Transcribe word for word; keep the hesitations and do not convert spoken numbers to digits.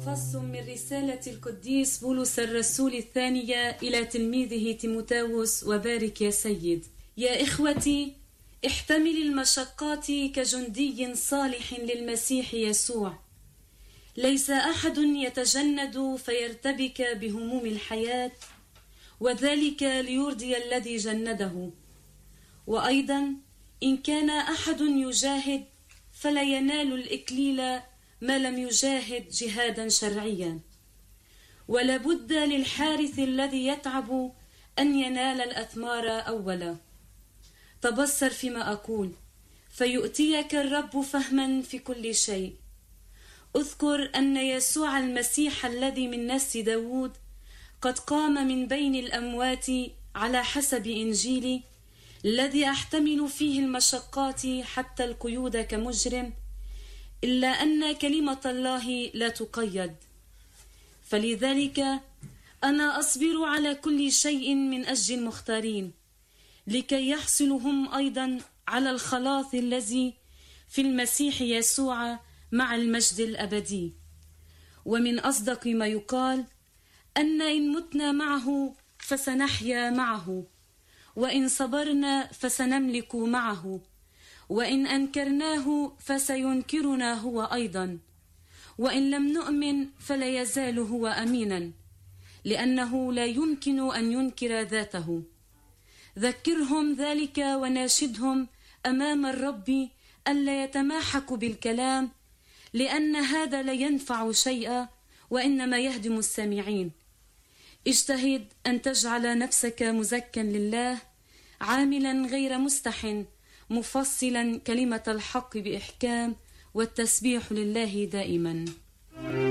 فصل من رسالة القديس بولس الرسول الثانية إلى تلميذه تيموثاوس. وبارك يا سيد. يا إخوتي، احتمل المشقات كجندي صالح للمسيح يسوع. ليس أحد يتجند فيرتبك بهموم الحياة، وذلك ليرضي الذي جنده. وأيضا إن كان أحد يجاهد فلا ينال الإكليل ما لم يجاهد جهادا شرعيا. ولا بد للحارث الذي يتعب أن ينال الأثمار أولا. تبصر فيما أقول، فيؤتيك الرب فهما في كل شيء. أذكر أن يسوع المسيح الذي من نسل داود قد قام من بين الأموات على حسب إنجيلي، الذي أحتمل فيه المشقات حتى القيود كمجرم، إلا أن كلمة الله لا تقيد. فلذلك أنا أصبر على كل شيء من أجل المختارين، لكي يحصلوا هم أيضا على الخلاص الذي في المسيح يسوع مع المجد الأبدي. ومن أصدق ما يقال أن إن متنا معه فسنحيا معه، وإن صبرنا فسنملك معه، وإن أنكرناه فسينكرنا هو أيضا، وإن لم نؤمن فلا يزال هو أمينا، لأنه لا يمكن أن ينكر ذاته. ذكرهم ذلك وناشدهم أمام الرب ألا يتماحكوا بالكلام، لأن هذا لا ينفع شيئا وإنما يهدم السامعين. اجتهد أن تجعل نفسك مزكا لله، عاملا غير مستح، مفصلا كلمة الحق بإحكام، والتسبيح لله دائما.